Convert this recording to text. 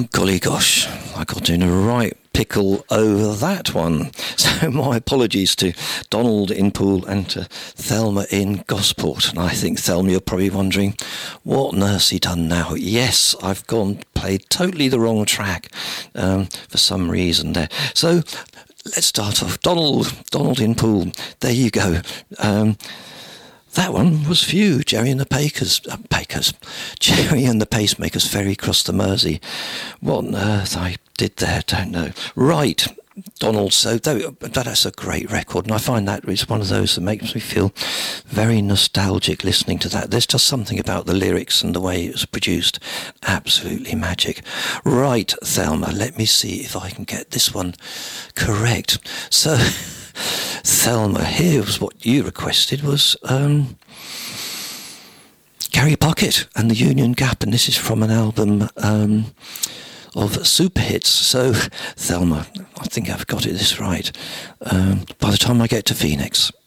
Golly gosh, I got in a right pickle over that one. So my apologies to Donald in Poole and to Thelma in Gosport. And I think, Thelma, you're probably wondering, what on earth's he done now? Yes, I've played totally the wrong track for some reason there. So let's start off. Donald in Poole, there you go. That one was for you, Jerry and the Jerry and the Pacemakers, Ferry Across the Mersey. What on earth I did there, don't know. Right, Donald, so that's a great record, and I find that is one of those that makes me feel very nostalgic listening to that. There's just something about the lyrics and the way it was produced. Absolutely magic. Right, Thelma, let me see if I can get this one correct. So... Thelma, here's what you requested was Gary Puckett and the Union Gap, and this is from an album of super hits. So, Thelma, I think I've got this right. By the time I get to Phoenix.